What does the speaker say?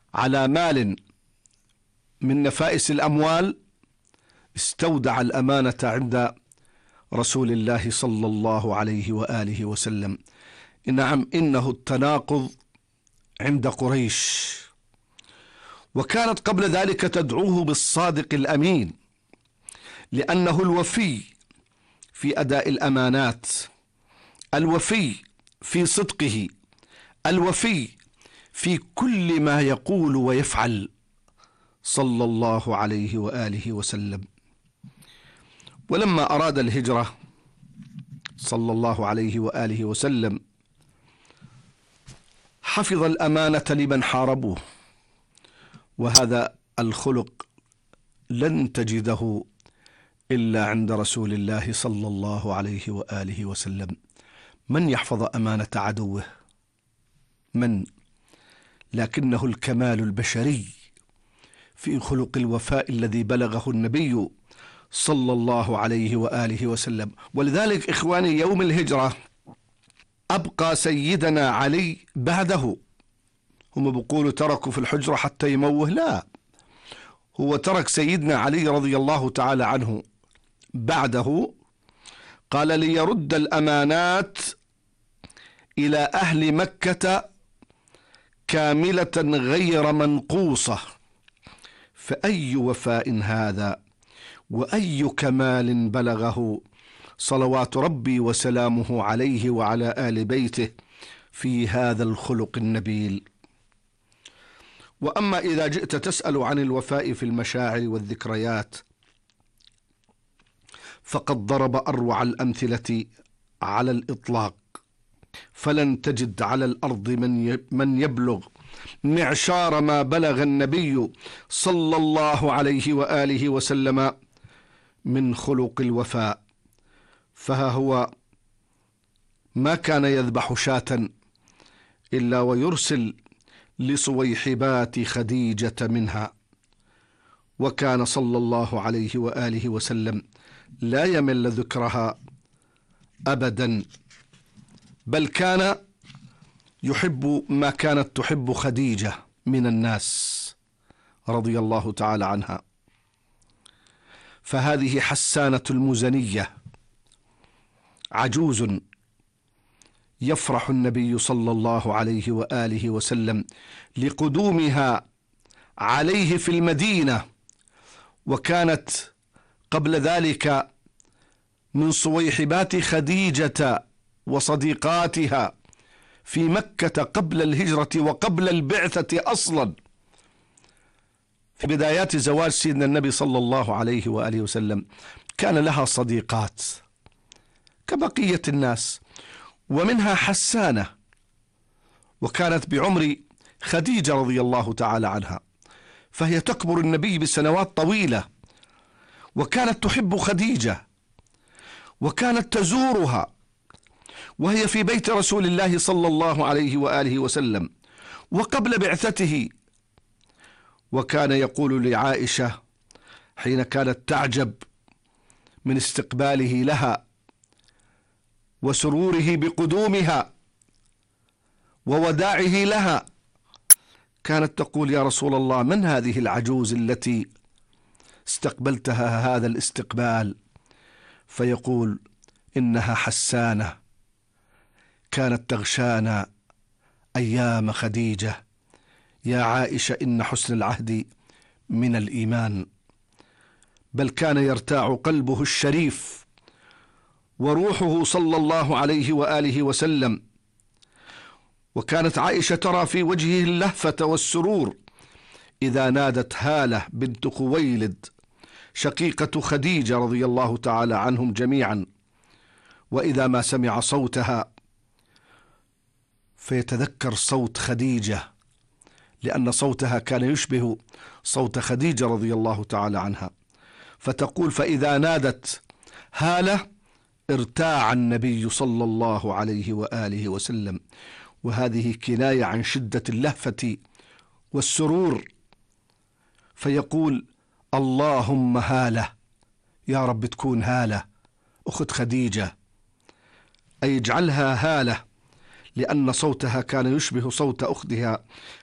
على مال من نفائس الأموال استودع الأمانة عند رسول الله صلى الله عليه وآله وسلم. نعم، إنه التناقض عند قريش، وكانت قبل ذلك تدعوه بالصادق الأمين، لأنه الوفي في أداء الأمانات، الوفي في صدقه، الوفي في كل ما يقول ويفعل صلى الله عليه وآله وسلم. ولما أراد الهجرة صلى الله عليه وآله وسلم حفظ الأمانة لمن حاربوه، وهذا الخلق لن تجده إلا عند رسول الله صلى الله عليه وآله وسلم. من يحفظ أمانة عدوه؟ من؟ لكنه الكمال البشري في خلق الوفاء الذي بلغه النبي صلى الله عليه وآله وسلم. ولذلك إخواني، يوم الهجرة أبقى سيدنا علي بعده. هم بيقولوا تركوا في الحجرة حتى يموه، لا، هو ترك سيدنا علي رضي الله تعالى عنه بعده، قال ليرد الأمانات إلى أهل مكة كاملة غير منقوصة. فأي وفاء هذا، وأي كمال بلغه صلوات ربي وسلامه عليه وعلى آل بيته في هذا الخلق النبيل. وأما إذا جئت تسأل عن الوفاء في المشاعر والذكريات، فقد ضرب أروع الأمثلة على الإطلاق، فلن تجد على الأرض من يبلغ معشار ما بلغ النبي صلى الله عليه وآله وسلم من خلق الوفاء. فها هو ما كان يذبح شاة إلا ويرسل لصويحبات خديجة منها، وكان صلى الله عليه وآله وسلم لا يمل ذكرها أبدا، بل كان يحب ما كانت تحب خديجة من الناس رضي الله تعالى عنها. فهذه حسانة المزنية، عجوز يفرح النبي صلى الله عليه وآله وسلم لقدومها عليه في المدينة، وكانت قبل ذلك من صويحبات خديجة وصديقاتها في مكة قبل الهجرة وقبل البعثة أصلا. في بدايات زواج سيدنا النبي صلى الله عليه وآله وسلم كان لها صديقات كبقية الناس، ومنها حسانة، وكانت بعمر خديجة رضي الله تعالى عنها، فهي تكبر النبي بسنوات طويلة، وكانت تحب خديجة، وكانت تزورها وهي في بيت رسول الله صلى الله عليه وآله وسلم وقبل بعثته. وكان يقول لعائشة حين كانت تعجب من استقباله لها وسروره بقدومها ووداعه لها، كانت تقول: يا رسول الله، من هذه العجوز التي استقبلتها هذا الاستقبال؟ فيقول: إنها حسانة، كانت تغشانا أيام خديجة. يا عائشة، إن حسن العهد من الإيمان. بل كان يرتاع قلبه الشريف وروحه صلى الله عليه وآله وسلم، وكانت عائشة ترى في وجهه اللهفة والسرور إذا نادت هالة بنت خويلد شقيقة خديجة رضي الله تعالى عنهم جميعا، وإذا ما سمع صوتها فيتذكر صوت خديجة، لأن صوتها كان يشبه صوت خديجة رضي الله تعالى عنها. فتقول: فإذا نادت هالة ارتاع النبي صلى الله عليه وآله وسلم. وهذه كناية عن شدة اللهفة والسرور. فيقول: اللهم هالة، يا رب تكون هالة أخت خديجة، أي اجعلها هالة، لأن صوتها كان يشبه صوت أختها